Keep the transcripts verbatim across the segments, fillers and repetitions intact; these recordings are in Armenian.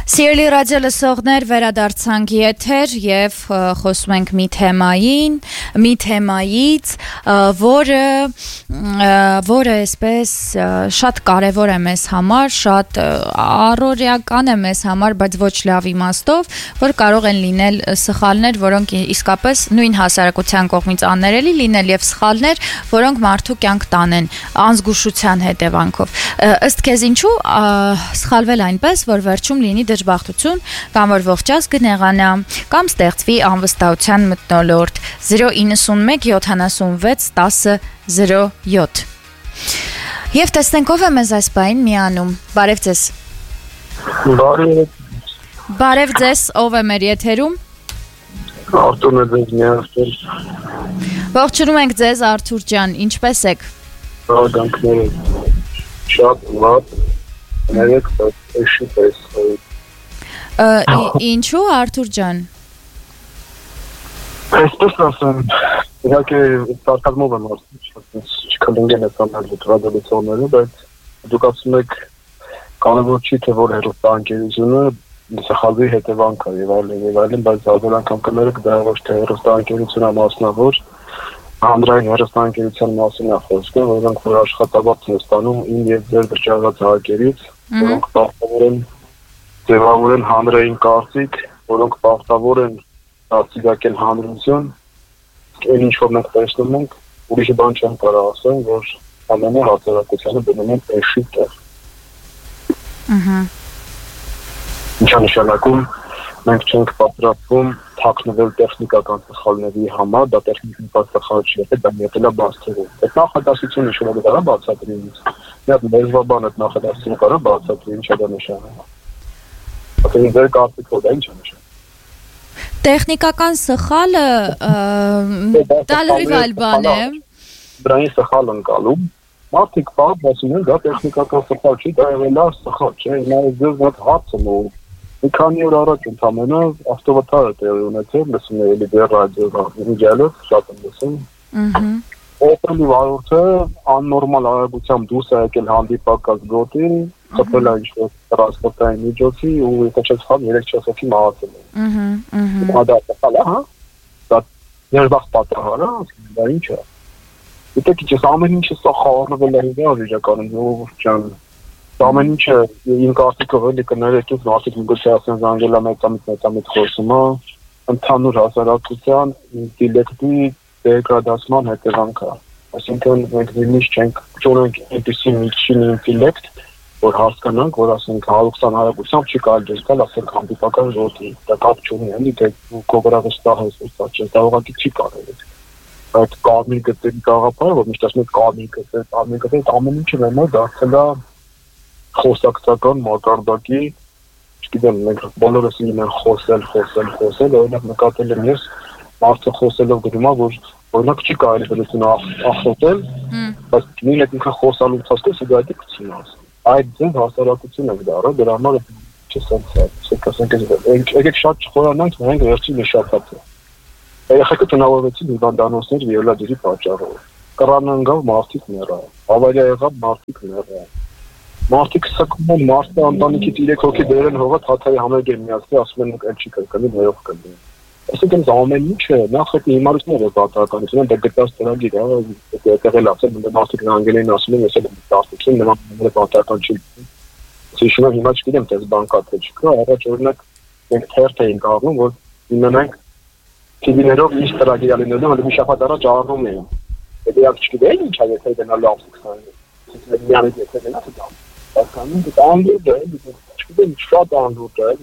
Սիրելի ռադիո լսողներ, վերադարձանք եթեր եւ խոսում ենք մի թեմային, մի թեմայից, որը որը այսպես շատ կարեւոր է մեզ համար, շատ առօրյական է մեզ համար, բայց ոչ լավ իմաստով, որ կարող են լինել սխալներ, որոնք իսկապես նույն հասարակության կողմից աններելի լինել եւ սխալներ, որոնք մարդու կյանք տանեն անզգուշության հետևանքով։ Ըստ քեզ ինչու սխալվել այնպես, որ վերջում լինի դժբախտություն կամ որ ողջ ազգը նեղանա կամ ստեղծվի անվստահության մթնոլորտ zero nine one seven six one zero zero seven Եվ տեսնենք ով է մեզ այս բային միանում։ Բարև ձեզ։ Բարև։ Բարև ձեզ, ով է մեր եթերում։ Արթուրն է ձեզ միացել։ Ողջունում ենք ձեզ Արթուր ջան, ինչպե՞ս եք։ Բարեկամներ։ Շատ լավ։ Ներեք էշի պես։ Ինչու Արթուր ջան։ Այսպես ասեմ, իհարկե սարքազմով եմ ասում, չքլինգեն է սամալ ռադիոլիցիոները, բայց դուք ասում եք կարևոր չի թե որ հեռուստաընկերությունը սխալվի հետևանք է եւ այլն եւ այլն, բայց հազար անգամ կներեք դա ոչ թե հեռուստաընկերությունը մասնավոր, հանրային հեռուստաընկերության մասին է խոսքը, որոնք որ աշխատավարձ են ստանում ին եւ ձեր վճարած հարկերից, որոնք պարտավոր են ձևավորել հանրային կարծիք, որոնք պարտավոր են դասիդակել հանրություն, այն ինչ որ մենք տեսնում ենք, ուրիշ բան չեմ կարող ասել, որ ամենը հասարակությանը դնում են էշի տեղ։ Ահա։ Ինչա նշանակում, մենք չենք պատրաստվում թաքնվել տեխնիկական սխալների համար, դա տեխնիկական սխալ չի, դա եկել է բացատրում։ Այդ նախադասությունը ինչ որ դա բացատրի ինձ։ Մի հատ լեզվաբան այդ նախադասությունը կարող բացատրի, ինչ է դա նշանակում։ Ահա ձեր կարծիքով դա ինչ է նշանակում։ Տեխնիկական սխալը դա լրիվ այլ բան է։ Դրանից սխալ ընկալում, մարդիկ բաց ասում են դա տեխնիկական սխալ չի, դա եղել է սխալ, չէ՞, նայեք ձեզ մոտ հարցն ու մի քանի օր առաջ ընդհանրապես ավտովթարը տեղի ունեցել, լսում եմ էլի դեռ ռադիո միջալով շատ եմ լսում։ Ահա։ Օպելի վարորդը աննորմալ արագությամբ դուրս է եկել հանդիպակաց գոտին, խփել է ինչ-որ տրանսպորտային միջոցի ու եթե չես խաղ երեք չասոցի մահացել է։ Ահա, ահա։ Դա սխալ է, հա։ Դա ներբախտ պատահար է, դա ինչ է։ Դուք իջես ամեն ինչը սա խառնվել է դա իրականում ով ջան։ Դա ամեն ինչը իմ կարծիքով էլի կներեք ես մարդիկ միգուցե ասեն զանգելա մեծամիտ մեծամիտ խոսում է, ընդհանուր հասարակության ինտելեկտի դեգրադացման հետևանք է։ Այսինքն մենք նույնիսկ չենք ճանաչենք այնպիսի միջին ինտելեկտ, որ հասկանանք, որ ասենք one hundred արագությամբ չի կարելի դեսալ, ասենք հանդիպական ռոտի, դա կապ չունի, էլի դե կողորակը ստահես, սա չէ, դա ուղղակի չի կարելի։ Այդ կարմիր գծերի գաղափարը, որ միշտ ասում են կարմիր գծեր, կարմիր գծեր, ամեն ինչը վերնա դարձել է խոսակցական մակարդակի, չգիտեմ, մենք բոլորս ինքն խոսել, խոսել, խոսել, օրինակ նկատել եմ ես մարդը խոսելով գրում է, որ օրինակ չի կարելի դրությունը ախոտել, բայց նույն այդ ինքը խոսալու ընթացքում սիգարետը գցին ասում։ Այդ ձեզ հասարակություն եք դառը, դրա համար չսենց է, ասենք եկեք շատ չխորանանք, նայենք վերջին մի շաբաթը։ Երեխեքը տնավորվեցին հիվանդանոցներ վիոլադիրի պատճառով։ Կռան ընկավ մարդիկ մեռա, ավարիա եղավ մարդիկ մեռա։ Մարդիկ սակում են մարդը ընտանիքի երեք հոգի դերեն հողը թաթարի համերգեր միացնի, ասում են եք չի կրկնի, նայող կլինի։ Այսինքն ամեն ինչը նախ այդ հիմարությունները պատահականություն դա գտած ծրագիր է, եկել ասել, մարդիկ հանգել են ասում են, ես էլ դարձին նման պատահական չի։ Սիշնա հիմա չգիտեմ, թե բան կա թե չկա, առաջ օրինակ մենք թերթ էինք առնում, որ իմանանք տիվիներով ինչ ծրագիր է լինելու, հələ մի շաբաթ առաջ առնում էին։ Եթե յակ չգիտեի ինչ է, եթե դենա լավ սկսան։ Իսկ միանից եթե դենա դա։ Բացանում դա անդուրջ է, չգիտեմ, շատ անդուրջ է,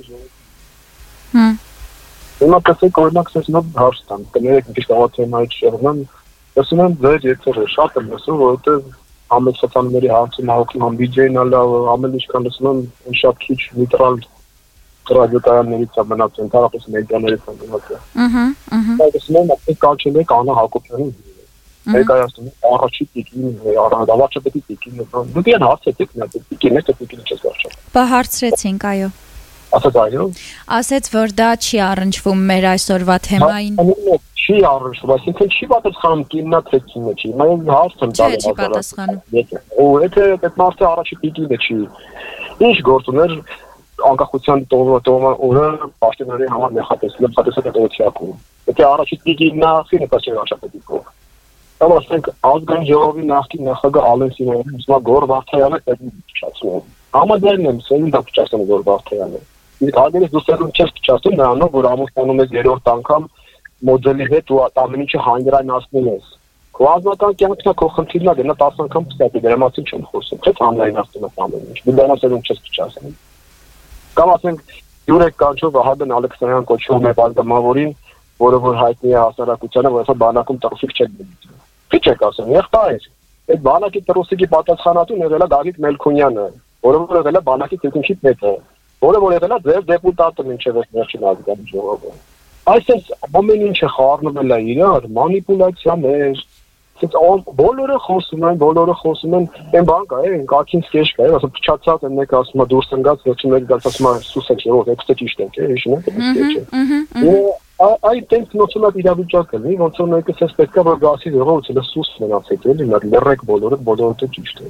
հմ։ Հիմա կսեք օրինակ սեսնով հարց տան, կներեք մի քիչ թեմայից շեղնան, լսում եմ ձեր եթերը, շատ եմ լսում, որովհետև ամեն սոցիալների հարցում հաղորդում եմ վիդեոն ալա, ամեն ինչ կան լսում եմ շատ քիչ նեյտրալ ռադիոկայաններից է մնացել, ընդհանրապես մեդիաներից է մնացել։ Ահա, ահա։ Դա լսում եմ, ապա կաչել եք Անա Հակոբյանին։ Ներկայացնում եմ առաջի տիկին, առանձնավարչը պետք է տիկին, դուք իրեն հարցեցիք, նա տիկին է, թե տիկին չես վերջացել։ Բա հարցրեցինք, այո։ Ասած այո։ Ասեց, որ դա չի առնչվում մեր այսօրվա թեմային։ Չի առնչվում, այսինքն չի պատասխանում կիննա թե կինը չի։ Մայր հարց եմ տալիս։ Չի պատասխանում։ Ու եթե այդ մարդը առաջի տիկինը չի։ Ինչ գործ ուներ անկախության օրը պաշտոնների համար նախատեսել նախատեսել է օթյակում։ Եթե առաջին դիգի նախին կասեր աշխատի կող։ Կամ ասենք ազգային ժողովի նախկին նախագահ Ալեն Սիմոնյանը ուսմա Գոր Վարդայանը դա փչացնում։ Համաձայն եմ, սերուն դա փչացնում Գոր Վարդայանը։ Իսկ հաջորդ դուսերում չես փչացնում նրանով, որ ամուսնանում ես երրորդ անգամ մոդելի հետ ու ամեն ինչը հանրայնացնում ես։ Քո ազգական կյանքն է քո խնդիրն է, գնա տասը անգամ փստակի, դրա մասին չեմ խոսում, թե հանրայնացնում ես ամեն ինչ։ Դու դրանով չես փչացնում։ Կամ ասենք Յուրեք Կանչով Վահագն Ալեքսանյան կոչվում է բարգամավորին, որը որ հայտնի է հասարակությանը, որովհետև բանակում տրուսիկ չեք դնում։ Ինչ եք ասում, եղբայր։ Այդ բանակի տրուսիկի պատասխանատուն եղել է Դավիթ Մելքոնյանը, որը որ եղել է բանակի տեխնիկի պետը, որը որ եղել է ձեր դեպուտատը մինչև վերջին ազգային ժողովը։ Այսպես ամեն ինչը խառնվել է իրար, մանիպուլյացիաներ, It's բոլորը խոսում են, բոլորը խոսում են, այն բան կա, այն կակին սկեշ կա, ասում փչացած են մեկ ասում է դուրս ընկած, վերջին մեկ գալիս ասում է սուսեք, ո՞վ է, էստե ճիշտ է, հիշում եք, սկեշը։ Այդ տենց նոցնատ իրավիճակը լի, ոնց որ մեկը ասես պետք է որ գասի ողոցը սուս մնացեք, էլի, նա լրեք բոլորը, բոլորը ճիշտ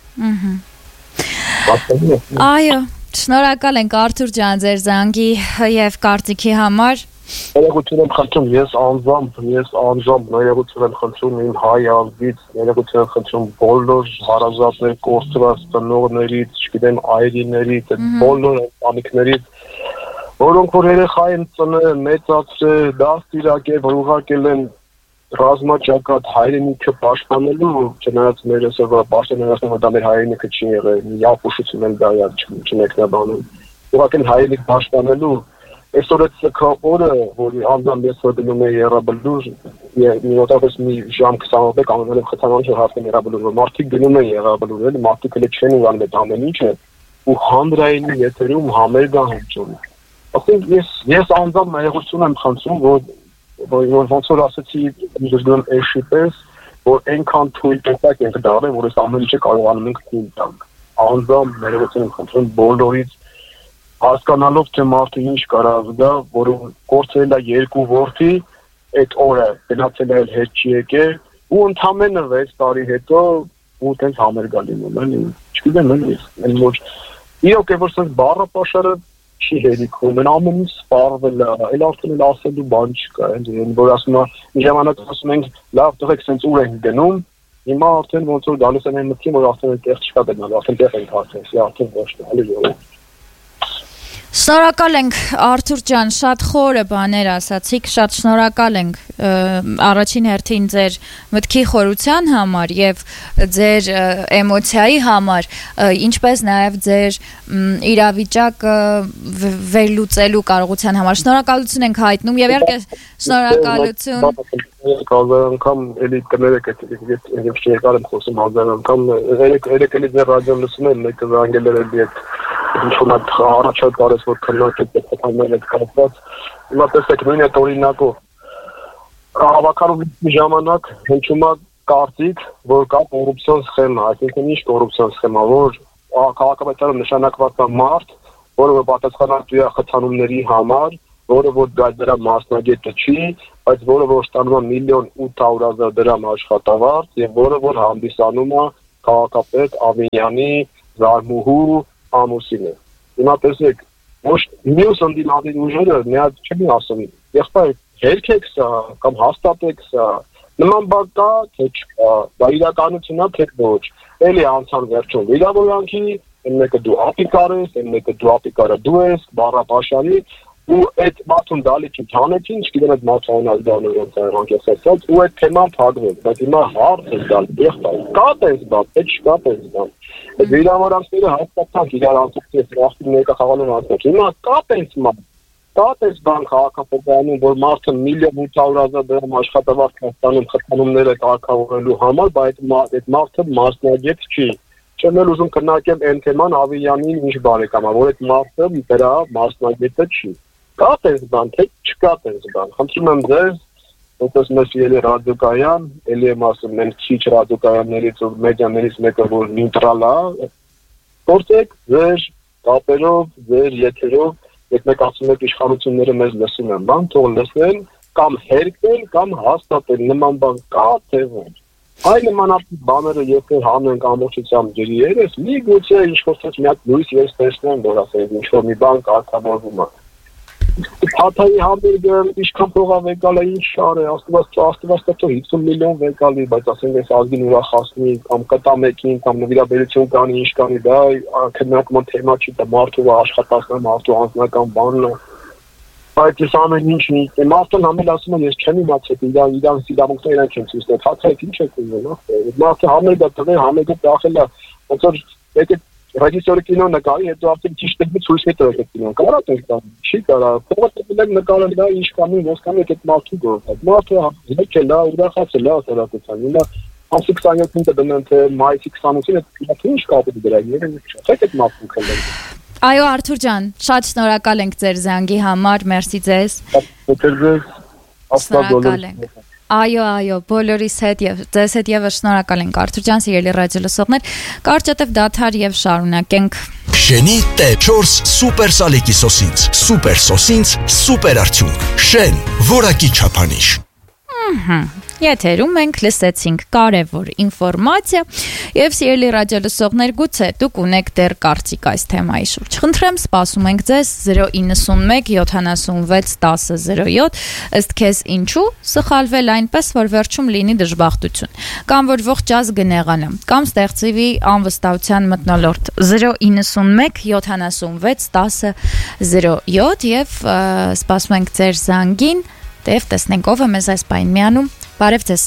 է։ Այո, շնորհակալ ենք Արթուր ջան ձեր զանգի եւ կարծիքի համար։ Ներողություն եմ խնդրում, ես անձամբ, ես անձամբ ներողություն եմ խնդրում իմ հայ ազգից, ներողություն եմ խնդրում բոլոր հարազատներ, կորցրած ծնողներից, չգիտեմ, այրիներից, բոլոր ընտանիքներից, որոնք որ երեխա են ծնել, մեծացրել, դաստիարակել, որ ուղարկել են ռազմաճակատ հայրենիքը պաշտպանելու, չնայած մեր այսօրվա պաշտոնյաներն որ դա մեր հայրենիքը չի եղել, միապուշություն են դա չմեկնաբանում, ուղարկել հայրենիք պաշտպանելու Այսօր այդ սքավորը, որ անձամբ ես որ դնում եմ Եղաբլուր, մոտավորապես մի ժամ քսանոթ դեկա ամենալեւ խթանան չէ հաստատ Եղաբլուր, որ մարդիկ գնում են Եղաբլուր, էլի մարդիկ էլ չեն ուրանում այդ ամեն ինչը, ու հանրայինի եթերում համերգ են հնչում։ Ասենք ես ես անձամբ ներողություն եմ խնդրում, որ որ ոնց որ ասեցի, ես գնում էշի պես, որ այնքան թույլ տակ ենք դարել, որ այս ամեն ինչը կարողանում ենք թույլ տալ։ Անձամբ ներողություն եմ խնդրում բոլորից Հասկանալով թե մարդը ինչ կարող դա, որ կորցրել է երկու որդի, այդ օրը գնացել է հետ չի եկել, ու ընդամենը վեց տարի հետո ու տենց համերգ լինում, էլի, չգիտեմ էլի, այն որ իրոք է որ սենց բառապաշարը չի հերիքում, այն ամեն ինչ սպառվել է, այլ արդեն էլ ասելու բան չկա, էլի, որ ասում է, մի ժամանակ ասում ենք, լավ տղեկ սենց ուր ենք գնում, հիմա արդեն ոնց որ գալիս են այն մտքին, որ արդեն այդտեղ չկա գնալու, արդեն տեղ ենք հասել, արդեն ոչ էլի ժողովուրդ Շնորհակալ ենք Արթուր ջան, շատ խորը բաներ ասացիք, շատ շնորհակալ ենք առաջին հերթին ձեր մտքի խորության համար եւ ձեր էմոցիայի համար, ինչպես նաեւ ձեր իրավիճակը վերլուծելու կարողության համար։ Շնորհակալություն ենք հայտնում եւ իհարկե շնորհակալություն Կազար անգամ էլի կներեք այդ ես չեկար եմ խոսում հազար անգամ երեք երեք էլի ձեր ռադիոն լսում եմ մեկը զանգել էր էլի այդ ինչ-որ առաջալ տարես որ քննարկել պետքամներ այդ կապված հիմա տեսեք նույն այդ օրինակով հավաքարու ժամանակ հնչում է կարծիք որ կա կոռուպցիոն սխեմա այսինքն ինչ կոռուպցիոն սխեմա որ քաղաքապետարում նշանակված է մարդ որը պատասխանատու է խթանումների համար որը որ դրա մասնագետը չի, բայց որը որ ստանում է միլիոն ութ հարյուր հազար դրամ աշխատավարձ եւ որը որ հանդիսանում է քաղաքապետ Ավինյանի զարմուհու ամուսինը։ Հիմա տեսեք, ոչ մյուս ընդդիմադիր ուժերը միած չեն ասում, եղբայր հերքեք սա կամ հաստատեք սա, նման բան կա, թե չկա, դա իրականություն է, թե ոչ։ Էլի անցան վերջում վիրավորանքի, այն մեկը դու ապիկար ես, այն մեկը դու ապիկարը դու ես, բառապաշարի ու այդ մարդուն դալիքի թանեցին, չգիտեմ այդ մարդանալ դանը ոնց է անկես ասած, ու այդ թեման փակվեց, բայց հիմա հարց է դալ, եղբայր, կա տես բան, թե չկա տես բան։ Այդ վիրավորանքները հաստատանք իրար անցուկից ռախտի մեկը խաղանում անցնենք։ Հիմա կա տես բան, կա տես բան քաղաքապետարանում, որ մարդը միլիոն ութ հարյուր հազար դրամ աշխատավարձ է ստանում խթանումները կարգավորելու համար, բայց այդ մարդը մասնագետ չի։ Չեմ էլ ուզում քննարկեմ այն թեման Ավիյանին ինչ բարեկամ է, որ այդ մարդը դրա մասնագետը չի։ Կա տես բան, թե չկա տես բան։ Խնդրում եմ ձեզ, որպես մեր սիրելի ռադիոկայան, էլի եմ ասում, մենք քիչ ռադիոկայաններից ու մեդիաներից մեկը որ նյութրալ է, գործեք ձեր կապերով, ձեր եթերով, երբ մեկ ասում եք իշխանությունները մեզ լսում են, բան թող լսեն կամ հերկեն կամ հաստատեն նման բան կա թե ոչ։ Այլ նմանատիպ բաները եթե հանենք ամբողջությամբ ջրի երես, միգուցե ինչ-որ մի հատ լույս ես տեսնեմ, որ ասենք ինչ-որ մի բան կարգավորվում է։ Փաթայի համերգը ինչքան փողավ եկալ է, ինչ շար է, աստված աստված տո հիսուն միլիոն վեկալի, բայց ասենք այս ազգին ուրախացնի կամ կտա մեկին կամ նվիրաբերություն կանի, ինչ կանի, դա քննարկման թեմա չի, դա մարդու աշխատանքն է, մարդու անձնական բանն է։ Բայց ես ամեն ինչ մի մարդուն համել ասում եմ, ես չեմ իմացել, իրան իրան իրավունքները իրան չեմ ցույց տվել, հացայք ինչ եք ուզում, մարդը համերգը տվել, համերգը տախել է, ոնց որ եկեք ռեժիսորը կինո նկարի, հետո արդեն ճիշտ է ցույց մի տվել կինոն, կարա տես չի կարա, փոխել նկարել դա ինչ կանի, ոնց կանի այդ մարդու գործ, մարդը եկել է, ուրախացել է ասելակցության, ինա ամսի քսանյոթին դնում թե մայիսի քսանութին այդ ինչ կապի դրա, երևի չէ, այդ մարդուն քելել։ Այո, Արթուր ջան, շատ շնորհակալ ենք ձեր զանգի համար, մերսի ձեզ։ Շնորհակալ ենք։ Այո, այո, բոլորիս հետ եւ ձեզ հետ եւս շնորհակալ ենք Արթուր ջան, սիրելի ռադիո լսողներ։ Կարճատև դադար եւ շարունակենք։ Շենի Տե չորս սուպեր սալիկի սոսինց, սուպեր սոսինց, սուպեր արդյունք։ Շեն, որակի չափանիշ։ Ահա։ Եթերում ենք լսեցինք կարևոր ինֆորմացիա եւ սիրելի ռադիո լսողներ, գուցե դուք ունեք դեռ կարծիք այս թեմայի շուրջ։ Խնդրեմ, սպասում ենք ձեզ zero nine one seven seven one zero zero seven, ըստ քեզ ինչու սխալվել այնպես, որ վերջում լինի դժբախտություն, կամ որ ողջ ազգը նեղանա, կամ ստեղծվի անվստահության մթնոլորտ zero nine one seven seven one zero zero seven եւ սպասում ենք ձեր զանգին, դեպ տեսնենք ով է մեզ այս պայն միանում։ Բարև ձեզ։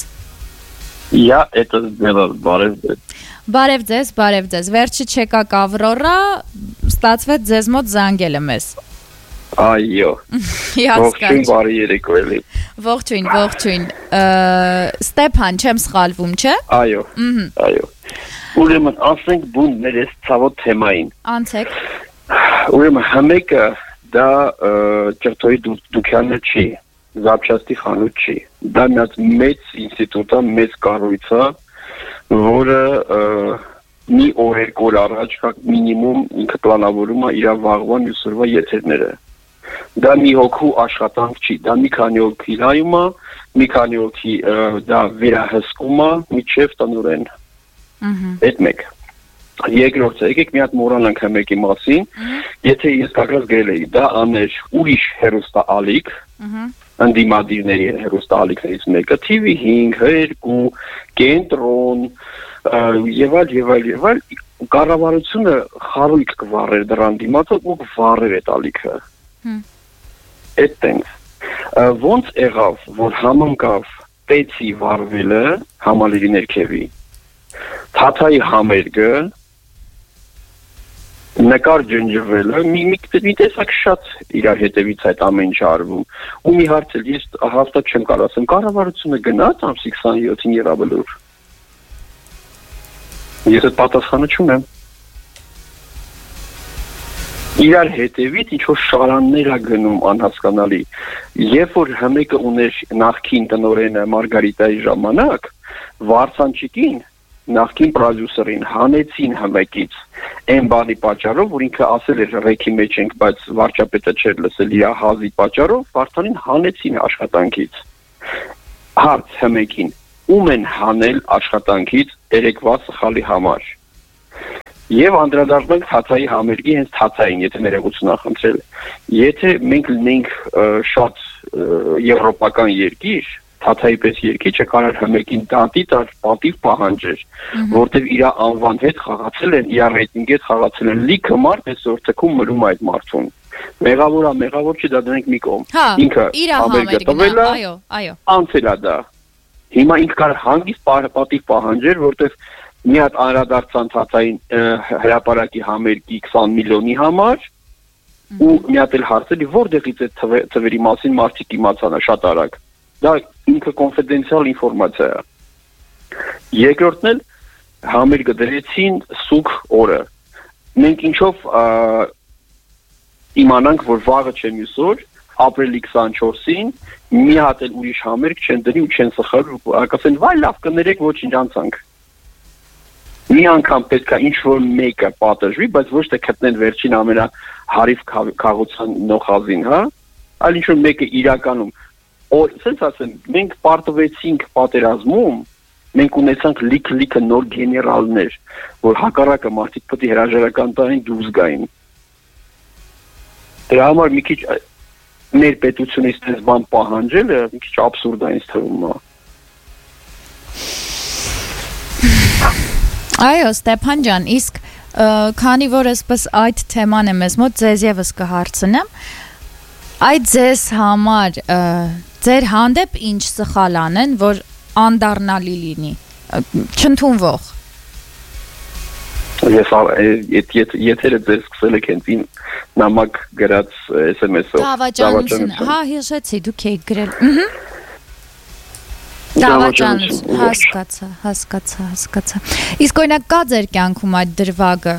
Я это сделал, բարև ձեզ։ Բարև ձեզ, բարև ձեզ։ Վերջի չեկակ Ավրորա, ստացվեց ձեզ մոտ զանգելը մեզ։ Այո։ Ողջույն, բարի երեկո էլի։ Ողջույն, ողջույն։ Ստեփան, չեմ սխալվում, չէ՞։ Այո։ Այո։ Ուրեմն ասենք բուն մեր այս ցավոտ թեմային։ Անցեք։ Ուրեմն համեկը դա ճրտոյի դուքյանը չի։ Զապչաստի խանութ չի։ Դա մեծ ինստիտուտ է, մեծ կառույց է, որը մի օր երկու օր առաջ մինիմում ինքը պլանավորում է իր վաղվա մյուսօրվա եթերները։ Դա մի հոգու աշխատանք չի, դա մի քանի հոգի նայում է, մի քանի հոգի դա վերահսկում է, միջև տնօրեն։ Այդ մեկ։ Երկրորդը, եկեք մի հատ մոռանանք մեկի մասին, եթե ես կագրած գրել էի, դա աներ ուրիշ հեռուստաալիք, ընդդիմադիրների հեռուստաալիքներից մեկը, T V five, two, կենտրոն, եւ այլ եւ այլ եւ այլ, կառավարությունը խարույկ կվառեր դրան դիմացը ու կվառեր այդ ալիքը։ Այդ տենց։ Ոնց եղավ, որ համընկավ Պետի վառվելը համալիրի ներքևի, Թաթայի համերգը, նկար ջնջվելը, մի տեսակ շատ իրար հետևից այդ ամեն ինչ արվում, ու մի հարց էլ ես հաստատ չեմ կարող ասեմ, կառավարությունը գնաց ամսի քսանյոթին Եղավլուր։ Ես այդ պատասխանը չունեմ։ Իրար հետևից ինչ-որ շարաններ է գնում անհասկանալի, երբ որ հմեկը ուներ նախքին տնօրենը Մարգարիտայի ժամանակ, վարձանչիկին նախքին պրոդյուսերին հանեցին հմեկից այն բանի պատճառով, որ ինքը ասել էր ռեքի մեջ ենք, բայց վարչապետը չէր լսել իր հազի պատճառով, Վարդանին հանեցին աշխատանքից։ Հարց հմեկին, ում են հանել աշխատանքից երեկվա սխալի համար։ Եվ անդրադառնանք Թաթայի համերգի հենց Թաթային, եթե ներողություն ախնդրել։ Եթե մենք լինենք շատ եվրոպական երկիր, Թաթայի պես երկիչը կարող հմեկին տանտի տար պատիվ պահանջեր, որտեվ իր անվան հետ խաղացել են, իր ռեյտինգի հետ խաղացել են լիքը մարդ, այս որ թքում մրում այդ մարդուն։ Մեղավոր է, մեղավոր չի, դա դրանք մի կողմ։ Ինքը համերգը տվել է, այո, այո։ Անցել է դա։ Հիմա ինքը կարող հանգիստ պատիվ պահանջեր, որտեվ մի հատ անդրադարձան Թաթային հրապարակի համերգի քսան միլիոնի համար, ու մի հատ էլ հարցել, որտեղից այդ թվերի մասին մարդիկ իմացան շատ արագ։ Դա ինքը կոնֆիդենցիալ ինֆորմացիա է։ Երկրորդն էլ համերգը դրեցին սուկ օրը։ Մենք ինչով իմանանք, որ վաղը չէ մյուս օր, ապրիլի քսանչորսին մի հատ էլ ուրիշ համերգ չեն դրի ու չեն սխալվի, ասեն, վայ լավ կներեք, ոչինչ անցանք։ Մի անգամ պետք է ինչ-որ մեկը պատժվի, բայց ոչ թե գտնեն վերջին ամենահարիվ քաղաքության նոխազին, հա, այլ ինչ-որ մեկը իրականում Սենց ասեմ, մենք պարտվեցինք պատերազմում, մենք ունեցանք լիք-լիքը նոր գեներալներ, որ հակառակը մարդիկ պետք է հրաժարական տային դուրս գային։ Դրա համար մի քիչ մեր պետությունից այս բան պահանջելը մի քիչ աբսուրդ է ինձ թվում։ Այո, Ստեփան ջան, իսկ քանի որ այսպես այդ թեման է մեզ մոտ, ձեզ եւս կհարցնեմ, այդ ձեզ համար ձեր հանդեպ ինչ սխալ անեն, որ անդառնալի լինի, չընդունվող։ Ես եթերը ձեր սկսել եք հենց իմ նամակ գրած էս էմ էս-ով։ Դավաճանություն, հա, հիշեցի, դուք եք գրել։ Դավաճանություն, հասկացա, հասկացա, հասկացա։ Իսկ օրինակ կա ձեր կյանքում այդ դրվագը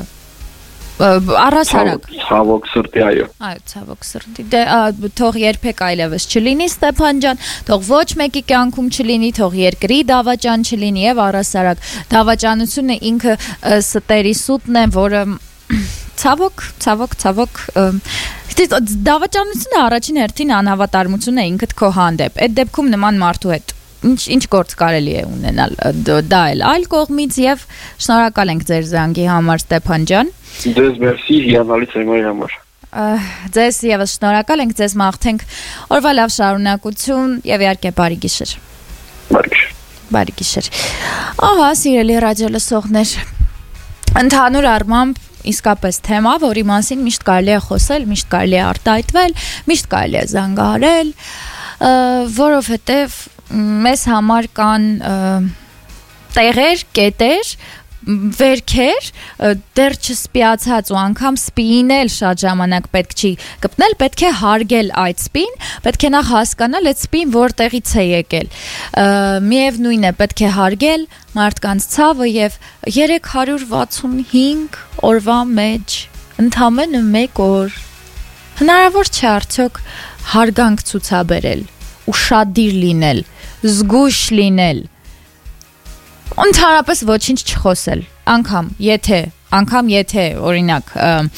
առհասարակ։ Ցավոք սրտի, այո։ Այո, ցավոք սրտի։ Դե թող երբեք այլևս չլինի, Ստեփան ջան, թող ոչ մեկի կյանքում չլինի, թող երկրի դավաճան չլինի եւ առհասարակ դավաճանությունը ինքը ստերի սուտն է, որը ցավոք, ցավոք, ցավոք դավաճանությունը առաջին հերթին անհավատարմություն է ինքդ քո հանդեպ։ Այդ դեպքում նման մարդու հետ ինչ ինչ գործ կարելի է ունենալ, դա էլ այլ կողմից եւ շնորհակալ ենք ձեր զանգի համար, Ստեփան ջան։ Ձեզ մերսի, հիանալի թեմայի համար։ Ձեզ եւս շնորհակալ ենք, ձեզ մաղթենք օրվա լավ շարունակություն եւ իհարկե բարի գիշեր։ Բարի գիշեր։ Բարի գիշեր։ Ահա, սիրելի ռադիո լսողներ, ընդհանուր առմամբ իսկապես թեմա, որի մասին միշտ կարելի է խոսել, միշտ կարելի է արտահայտվել, միշտ կարելի է զանգահարել, որովհետեւ մեզ համար կան տեղեր, կետեր, վերքեր, դեռ չսպիացած ու անգամ սպիին էլ շատ ժամանակ պետք չի գտնել, պետք է հարգել այդ սպին, պետք է նախ հասկանալ այդ սպին որտեղից է եկել։ Միևնույն է, պետք է հարգել մարդկանց ցավը եւ երեք հարյուր վաթսունհինգ օրվա մեջ ընդամենը մեկ օր հնարավոր չէ արդյոք հարգանք ցուցաբերել, ուշադիր լինել, զգույշ լինել, ընդհանրապես ոչինչ չխոսել, անգամ եթե, անգամ եթե, օրինակ,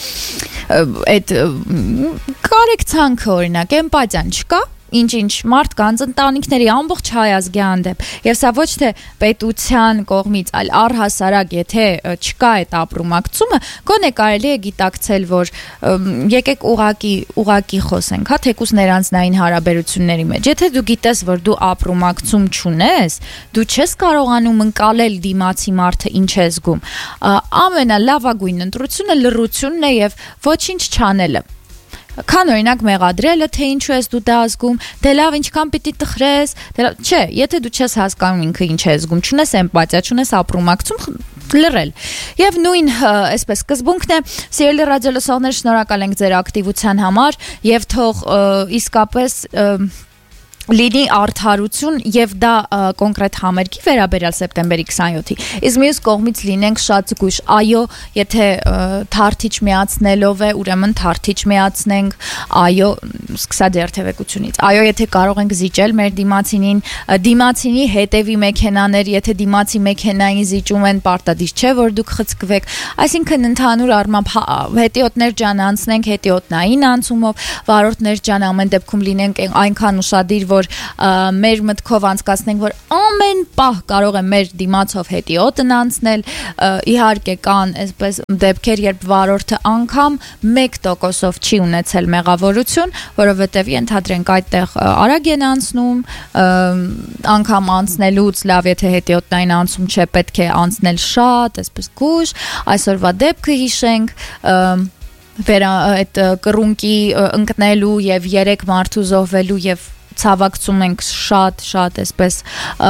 այդ կարեկցանքը, օրինակ, էմպաթիան չկա, ինչ-ինչ մարդկանց ընտանիքների ամբողջ հայ ազգի հանդեպ եւ սա ոչ թե պետության կողմից, այլ առհասարակ եթե չկա այդ ապրումակցումը, գոնե կարելի է գիտակցել, որ եկեք ուղակի ուղակի խոսենք, հա, թեկուզ ներանձնային հարաբերությունների մեջ։ Եթե դու գիտես, որ դու ապրումակցում չունես, դու չես կարողանում ընկալել դիմացի մարդը ինչ է զգում, ամենալավագույն ընտրությունը լռությունն է եւ ոչինչ չանելը։ Քան օրինակ մեղադրելը, թե ինչու ես դու դա զգում, դե լավ ինչքան պիտի տխրես, դե լավ, չէ, եթե դու չես հասկանում ինքը ինչ է զգում, չունես էմպաթիա, չունես ապրումակցում, լռել։ Եվ նույն այսպես սկզբունքն է, սիրելի ռադիո լսողներ, շնորհակալ ենք ձեր ակտիվության համար եւ թող իսկապես լինի արդարություն եւ դա կոնկրետ համերգի վերաբերյալ սեպտեմբերի քսանյոթի։ Իսկ մյուս կողմից լինենք շատ զգույշ։ Այո, եթե թարթիչ միացնելով է, ուրեմն թարթիչ միացնենք, այո, սկսած երթևեկությունից։ Այո, եթե կարող ենք զիջել մեր դիմացինին, դիմացինի հետևի մեքենաներ, եթե դիմացի մեքենային զիջում են, պարտադիր չէ, որ դուք խցկվեք։ Այսինքն ընդհանուր առմամբ հետիոտներ ջան անցնենք հետիոտնային անցումով, վարորդներ ջան ամեն դեպքում լինենք այնքան ուշադիր, որ մեր մտքով անցկացնենք, որ ամեն պահ կարող է մեր դիմացով հետիոտն անցնել, իհարկե կան այսպես դեպքեր, երբ վարորդը անգամ մեկ տոկոսով չի ունեցել մեղավորություն, որովհետև ենթադրենք այդտեղ արագ են անցնում, անգամ անցնելուց լավ, եթե հետիոտնային անցում չէ, պետք է անցնել շատ, այսպես գուշ, այսօրվա դեպքը հիշենք, վեր այդ կռունկի ընկնելու եւ երեք մարդու զոհվելու եւ ցավակցում ենք շատ շատ այսպես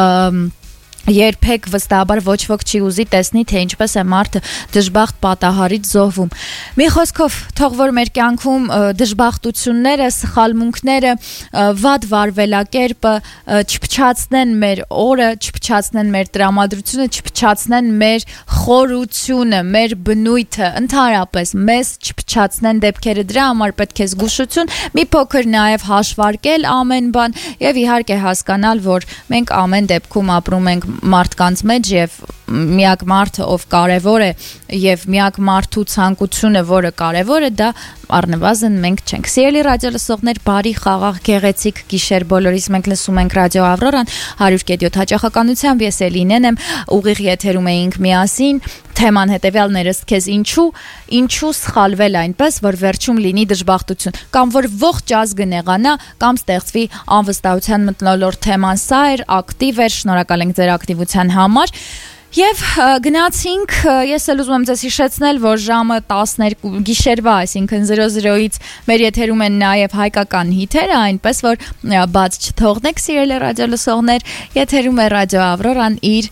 երբեք վստահաբար ոչ ոք չի ուզի տեսնի, թե ինչպես է մարդը դժբախտ պատահարից զոհվում։ Մի խոսքով, թող որ մեր կյանքում դժբախտությունները, սխալմունքները, վատ վարվելակերպը չփչացնեն մեր օրը, չփչացնեն մեր տրամադրությունը, չփչացնեն մեր խորությունը, մեր բնույթը, ընդհանրապես մեզ չփչացնեն դեպքերը, դրա համար պետք է զգուշություն, մի փոքր նաև հաշվարկել ամեն բան եւ իհարկե հասկանալ, որ մենք ամեն դեպքում ապրում ենք մարդկանց մեջ եւ միակ մարդը, ով կարևոր է եւ միակ մարդու ցանկությունը, որը կարևոր է, դա առնվազն մենք չենք։ Սիրելի ռադիո լսողներ, բարի խաղաղ գեղեցիկ գիշեր բոլորիս, մենք լսում ենք ռադիո Ավրորան one oh seven հաճախականությամբ, ես Էլինեն եմ, ուղիղ եթերում էինք միասին, թեման հետևյալներս քեզ ինչու, ինչու սխալվել այնպես, որ վերջում լինի դժբախտություն, կամ որ ողջ ազգը նեղանա, կամ ստեղծվի անվստահության մթնոլորտ թեման, սա էր, ակտիվ էր, շնորհակալ ենք ձեր ակտիվության համար։ Եվ գնացինք, ես էլ ուզում եմ ձեզ հիշեցնել, որ ժամը տասներկու գիշերվա, այսինքն zero zero-ից մեր եթերում են նաև հայկական հիթերը, այնպես որ բաց չթողնեք, սիրելի ռադիո լսողներ, եթերում է ռադիո Ավրորան իր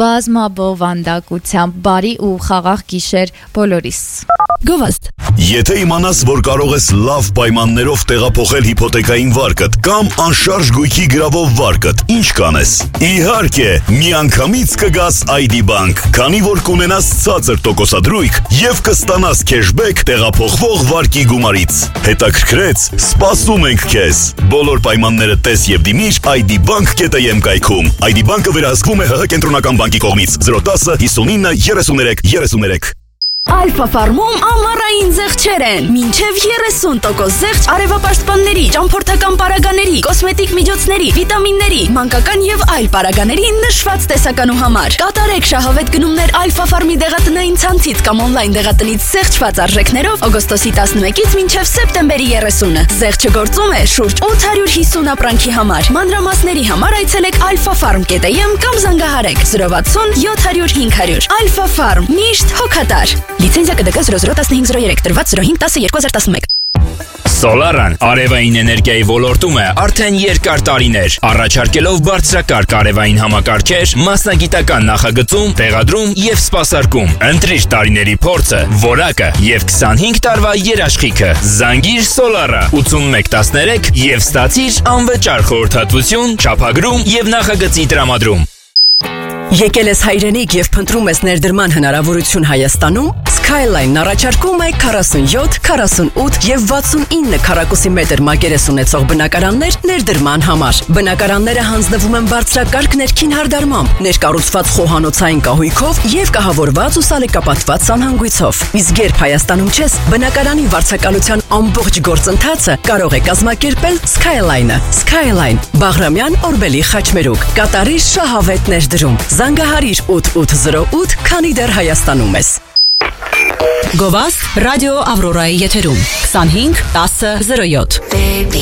բազմաբովանդակությամբ, բարի ու խաղաղ գիշեր բոլորիս։ Գովաստ։ Եթե իմանաս, որ կարող ես լավ պայմաններով տեղափոխել հիփոթեկային վարկդ կամ անշարժ գույքի գրավով վարկդ, ինչ կանես։ Իհարկե, միանգամից կգաս այ դի Bank, քանի որ կունենաս ցածր տոկոսադրույք եւ կստանաս քեշբեք տեղափոխվող վարկի գումարից։ Հետաքրքրեց, սպասում ենք քեզ։ Բոլոր պայմանները տես եւ դիմիր այ դի bank dot am կայքում։ այ դի Bank-ը վերահսկվում է ՀՀ կենտրոնական բանկի կողմից։ zero one zero fifty-nine thirty-three thirty-three Alpha Farm-ում ամառային զեղչեր են։ Մինչև երեսուն տոկոս զեղչ արևապաշտպանների, ճամփորդական պարագաների, կոսմետիկ միջոցների, վիտամինների, մանկական եւ այլ պարագաների նշված տեսականու համար։ Կատարեք շահավետ գնումներ Alpha Farm-ի դեղատնային ցանցից կամ on-line դեղատնից զեղչված արժեքներով օգոստոսի տասնմեկից մինչև սեպտեմբերի երեսունը։ Զեղչը գործում է շուրջ eight hundred fifty ապրանքի համար։ Մանրամասների համար այցելեք alpha farm dot am կամ զանգահարեք zero one zero seven hundred five hundred Alpha Farm, միշտ հոգատար։ Լիցենզիա կդկա zero zero one five zero three տրված zero five ten twenty twenty-one Սոլարան արևային էներգիայի ոլորտում է արդեն երկար տարիներ, առաջարկելով բարձրակարգ արևային համակարգեր, մասնագիտական նախագծում, տեղադրում եւ սպասարկում։ Ընտրիր տարիների փորձը, որակը եւ twenty-five տարվա երաշխիքը։ Զանգիր Սոլարա eight one one three եւ ստացիր անվճար խորհրդատվություն, չափագրում եւ նախագծի տրամադրում։ Եկել ես հայրենիք եւ փնտրում ես ներդրման հնարավորություն Հայաստանում, Skyline-ն առաջարկում է forty-seven, forty-eight եւ sixty-nine քառակուսի մետր մակերես ունեցող բնակարաններ ներդրման համար։ Բնակարանները հանձնվում են բարձրակարգ ներքին հարդարմամբ, ներկառուցված խոհանոցային կահույքով եւ կահավորված ու սալիկապատված սանհանգույցով։ Իսկ երբ Հայաստանում չես, բնակարանի վարձակալության ամբողջ գործընթացը կարող է կազմակերպել Skyline-ը։ Skyline, Բաղրամյան, Օրբելի խաչմերուկ։ Կատարի շահավետ ներդրում։ Զանգահարիր eight eight zero eight, քանի դեռ Հայաստանում ես։ Գովաստ ռադիո Ավրորայի եթերում twenty-five ten oh seven Baby